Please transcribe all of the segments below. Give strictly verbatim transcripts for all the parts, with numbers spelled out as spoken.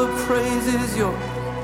the praise is yours.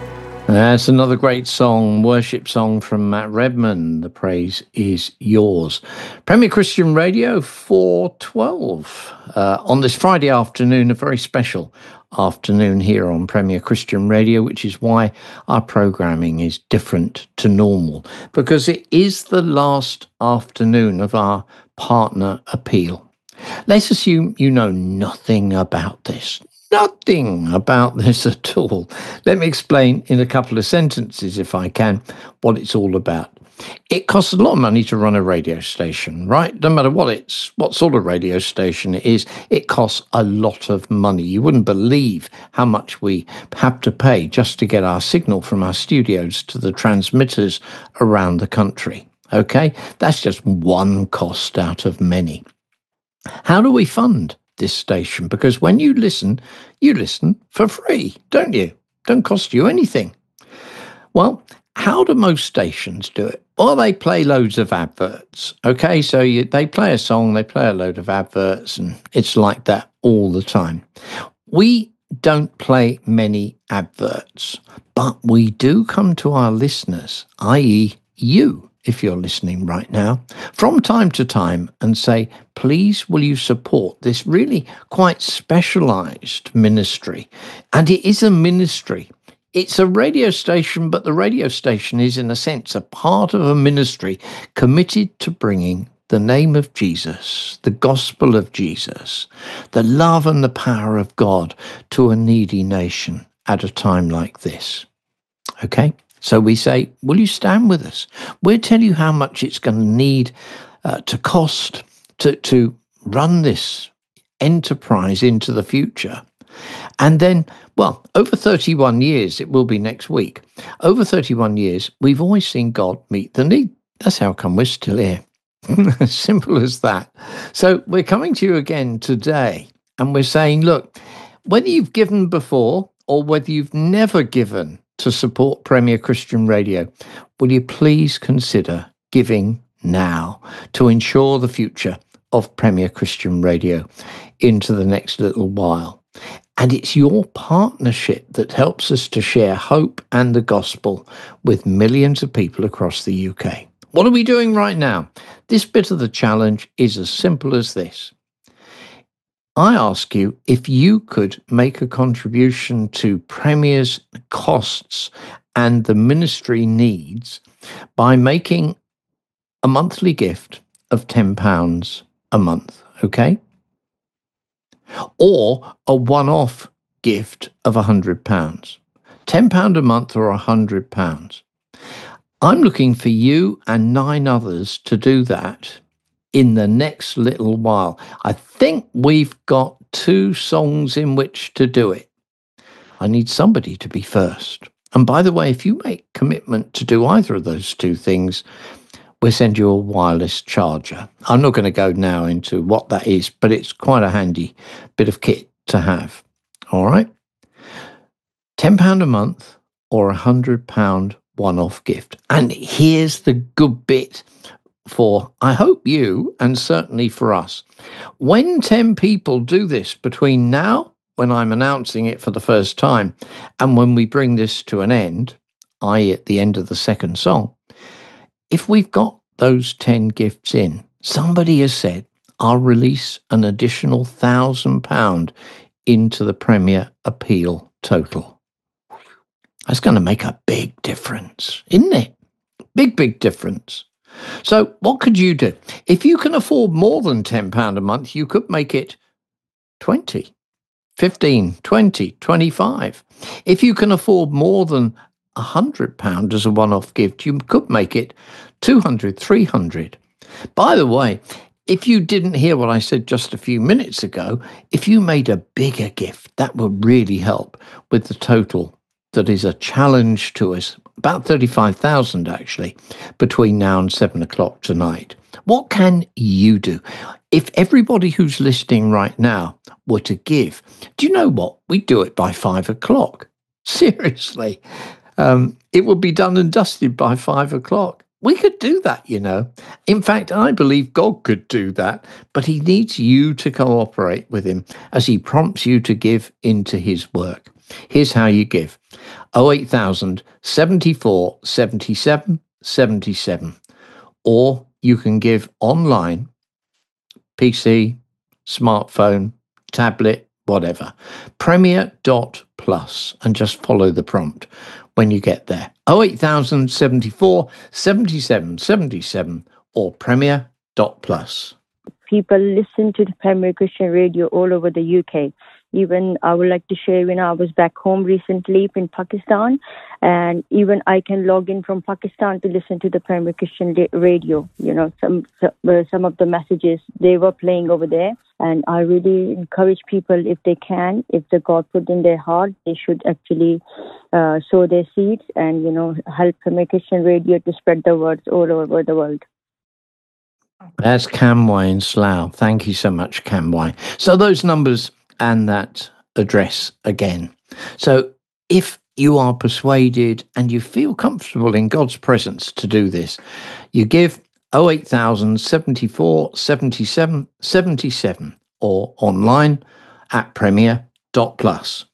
That's another great song, worship song from Matt Redman. The praise is yours. Premier Christian Radio four twelve. Uh, on this Friday afternoon, a very special afternoon here on Premier Christian Radio, which is why our programming is different to normal, because it is the last afternoon of our partner appeal. Let's assume you know nothing about this. Nothing about this at all. Let me explain in a couple of sentences, if I can, what it's all about. It costs a lot of money to run a radio station, right? No matter what it's, what sort of radio station it is, it costs a lot of money. You wouldn't believe how much we have to pay just to get our signal from our studios to the transmitters around the country. Okay? That's just one cost out of many. How do we fund this station? Because when you listen, you listen for free, don't you? Don't cost you anything. Well, how do most stations do it? Well, they play loads of adverts. Okay, so you, they play a song, they play a load of adverts, and it's like that all the time. We don't play many adverts, but we do come to our listeners, that is you, if you're listening right now, from time to time and say, please, will you support this really quite specialized ministry? And it is a ministry. It's a radio station, but the radio station is, in a sense, a part of a ministry committed to bringing the name of Jesus, the gospel of Jesus, the love and the power of God to a needy nation at a time like this. Okay? So we say, will you stand with us? We'll tell you how much it's going to need uh, to cost to, to run this enterprise into the future. And then, well, over thirty-one years, it will be next week, over thirty-one years, we've always seen God meet the need. That's how come we're still here. Simple as that. So we're coming to you again today, and we're saying, look, whether you've given before or whether you've never given to support Premier Christian Radio, will you please consider giving now to ensure the future of Premier Christian Radio into the next little while? And it's your partnership that helps us to share hope and the gospel with millions of people across the U K. What are we doing right now? This bit of the challenge is as simple as this. I ask you if you could make a contribution to Premier's costs and the ministry needs by making a monthly gift of ten pounds a month, okay? Or a one-off gift of one hundred pounds. ten pounds a month or one hundred pounds. I'm looking for you and nine others to do that in the next little while. I think we've got two songs in which to do it. I need somebody to be first. And by the way, if you make commitment to do either of those two things, we'll send you a wireless charger. I'm not going to go now into what that is, but it's quite a handy bit of kit to have. All right? ten pounds a month or a one hundred pounds one-off gift. And here's the good bit for, I hope you, and certainly for us. When ten people do this between now, when I'm announcing it for the first time, and when we bring this to an end, that is at the end of the second song, if we've got those ten gifts in, somebody has said, I'll release an additional one thousand pounds into the Premier Appeal total. That's going to make a big difference, isn't it? Big, big difference. So what could you do? If you can afford more than ten pounds a month, you could make it twenty, fifteen, twenty, twenty-five. If you can afford more than one hundred pounds as a one-off gift, you could make it two hundred, three hundred. By the way, if you didn't hear what I said just a few minutes ago, if you made a bigger gift, that would really help with the total that is a challenge to us, about thirty-five thousand actually, between now and seven o'clock tonight. What can you do? If everybody who's listening right now were to give, do you know what? We'd do it by five o'clock. Seriously. Um, it would be done and dusted by five o'clock. We could do that, you know. In fact, I believe God could do that, but he needs you to cooperate with him as he prompts you to give into his work. Here's how you give. oh eight thousand, seventy-four, seventy-seven, seventy-seven. Or you can give online, P C, smartphone, tablet, whatever. Premier dot plus, and just follow the prompt when you get there. oh eight thousand, seventy-four, seventy-seven, seventy-seven or Premier dot plus. People listen to the Premier Christian Radio all over the U K. Even I would like to share, when I was back home recently in Pakistan, and even I can log in from Pakistan to listen to the Premier Christian Radio. You know, some some of the messages they were playing over there. And I really encourage people, if they can, if the God put in their heart, they should actually uh, sow their seeds and, you know, help Premier Christian Radio to spread the words all over the world. That's Camway in Slough. Thank you so much, Camway. So those numbers and that address again. So if you are persuaded and you feel comfortable in God's presence to do this, you give oh eight thousand, seventy-four, seventy-seven, seventy-seven or online at Premier dot plus.